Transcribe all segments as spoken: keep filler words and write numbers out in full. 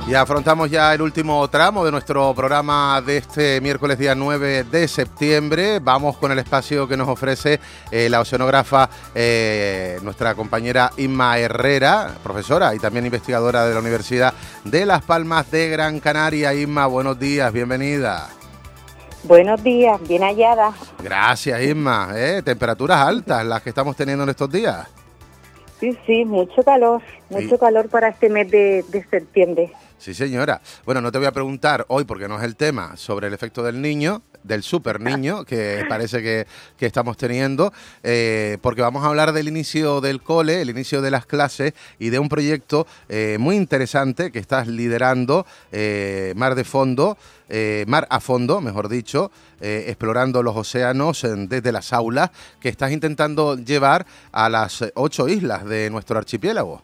Y afrontamos ya el último tramo de nuestro programa de este miércoles día nueve de septiembre. Vamos con el espacio que nos ofrece eh, la oceanógrafa, eh, nuestra compañera Inma Herrera, profesora y también investigadora de la Universidad de Las Palmas de Gran Canaria. Inma, buenos días, bienvenida. Buenos días, bien hallada. Gracias, Inma. ¿Eh? Temperaturas altas las que estamos teniendo en estos días. Sí, sí, mucho calor, mucho sí. calor para este mes de, de septiembre. Sí, señora. Bueno, no te voy a preguntar hoy, porque no es el tema, sobre el efecto del niño, del super niño, que parece que, que estamos teniendo, eh, porque vamos a hablar del inicio del cole, el inicio de las clases y de un proyecto eh, muy interesante que estás liderando, eh, Mar de Fondo, eh, Mar a Fondo, mejor dicho, eh, explorando los océanos en, desde las aulas, que estás intentando llevar a las ocho islas de nuestro archipiélago.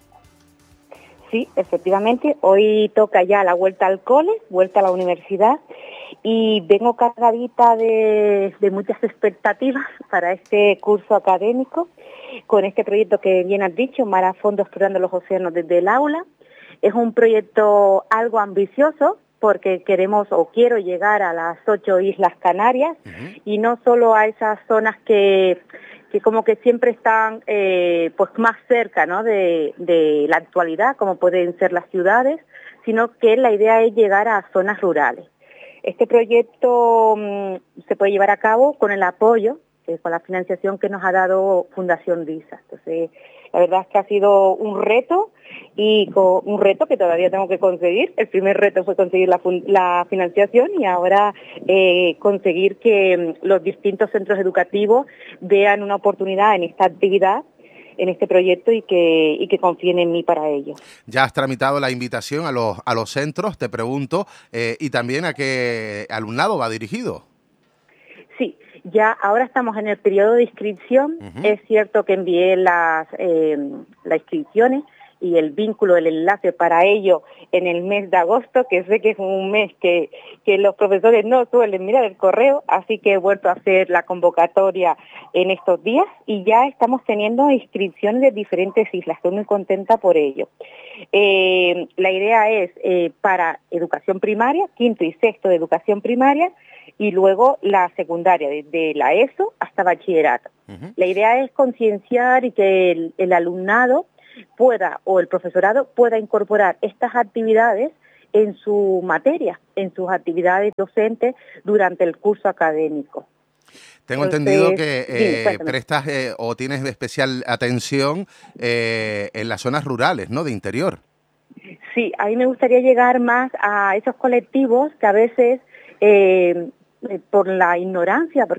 Sí, efectivamente, hoy toca ya la vuelta al cole, vuelta a la universidad, y vengo cargadita de, de muchas expectativas para este curso académico, con este proyecto que bien has dicho, Mar a Fondo explorando los océanos desde el aula. Es un proyecto algo ambicioso, porque queremos o quiero llegar a las ocho Islas Canarias, uh-huh. y no solo a esas zonas que... que como que siempre están eh, pues más cerca, ¿no?, de, de la actualidad, como pueden ser las ciudades, sino que la idea es llegar a zonas rurales. Este proyecto mmm, se puede llevar a cabo con el apoyo, eh, con la financiación que nos ha dado Fundación DISA. Entonces, la verdad es que ha sido un reto, y con un reto que todavía tengo que conseguir. El primer reto fue conseguir la, la financiación y ahora eh, conseguir que los distintos centros educativos vean una oportunidad en esta actividad, en este proyecto, y que y que confíen en mí para ello. Ya has tramitado la invitación a los a los centros, te pregunto, eh, y también a qué alumnado va dirigido. Sí, ya ahora estamos en el periodo de inscripción. Uh-huh. Es cierto que envié las, eh, las inscripciones y el vínculo, el enlace para ello en el mes de agosto, que sé que es un mes que, que los profesores no suelen mirar el correo, así que he vuelto a hacer la convocatoria en estos días y ya estamos teniendo inscripciones de diferentes islas. Estoy muy contenta por ello. Eh, la idea es eh, para educación primaria, quinto y sexto de educación primaria, y luego la secundaria, desde la ESO hasta bachillerato. Uh-huh. La idea es concienciar y que el, el alumnado pueda, o el profesorado pueda incorporar estas actividades en su materia, en sus actividades docentes durante el curso académico. Tengo Entonces, entendido que eh, sí, prestas eh, o tienes especial atención eh, en las zonas rurales, ¿no?, de interior. Sí, a mí me gustaría llegar más a esos colectivos que a veces, eh, por la ignorancia, porque